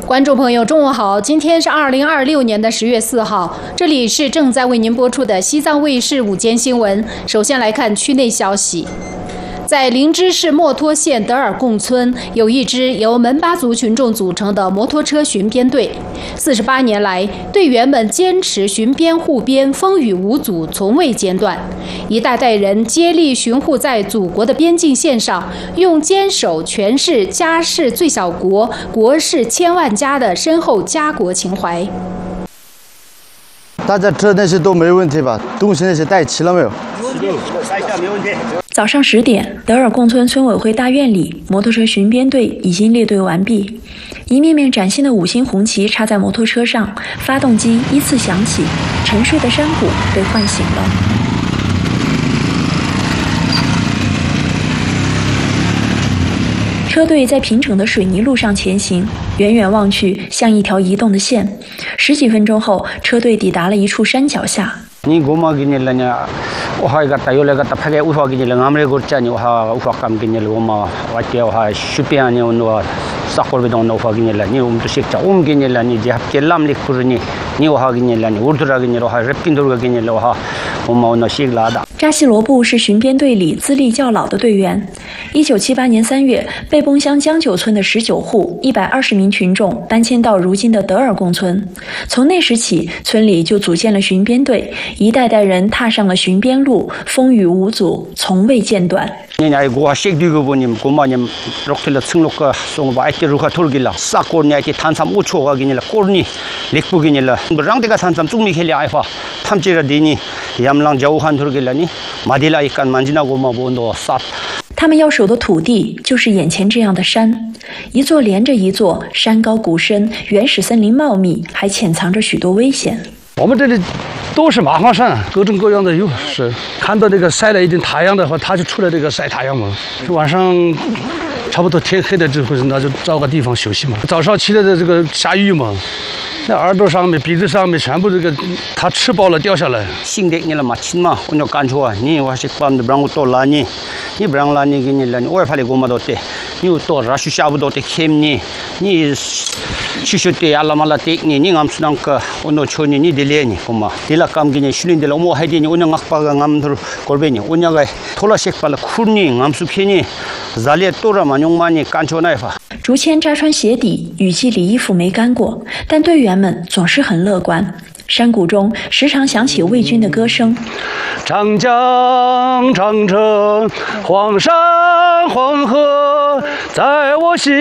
观众朋友，中午好！今天是2026年10月4号，这里是正在为您播出的西藏卫视午间新闻。首先来看区内消息。在林芝市墨脱县德尔贡村，有一支由门巴族群众组成的摩托车巡边队。48年来，队员们坚持巡边护边，风雨无阻，从未间断。一代代人接力巡护在祖国的边境线上，用坚守全是家是最小国，国是千万家的深厚家国情怀。 大家吃那些都没问题吧？东西那些带齐了没有？ 带下没问题。 早上10点，德尔贡村村委会大院里，摩托车巡边队已经列队完毕。一面面崭新的5星红旗插在摩托车上，发动机依次响起，沉睡的山谷被唤醒了。车队在平整的水泥路上前行，远远望去像一条移动的线。10几分钟后，车队抵达了一处山脚下。扎西罗布是巡边队里资历较老的队员。1978年3月，贝崩乡江九村的19户120名群众搬迁到如今的德尔贡村。从那时起，村里就组建了巡边队，一代代人踏上了巡边路，风雨无阻，从未间断。他们要守的土地就是眼前这样的山，一座连着一座，山高谷深，原始森林茂密，还潜藏着许多危险。 我们这里都是麻花山，各种各样的，是看到那个晒了一点太阳的话，他就出来这个晒太阳嘛。晚上差不多天黑了之后，那就找个地方休息嘛。早上起来的这个下雨嘛，那耳朵上面、鼻子上面全部这个，它吃饱了掉下来。 신대기를 마친마 오늘 간좋아 니 와식밤도 브랑고 또 라니 니 브랑라니 기니라니 오에팔이 고마도때 니 또 라슈샤부도때 캠니 니 시슈때 알라말라 떼니 니 감수랑까 오늘 초니 니 딜레니 고마 딜라감 기니 슐린들 오모 하이디니 오늘 악바가 감들 골베니 오냐가 토라식발라 쿨니 감수케니 잘레 또라 만용마니 간초나이파。 竹签扎穿鞋底，雨季里衣服没干过，但队员们总是很乐观。山谷中时常响起卫军的歌声： 长江、长城、黄山、黄河，在我心。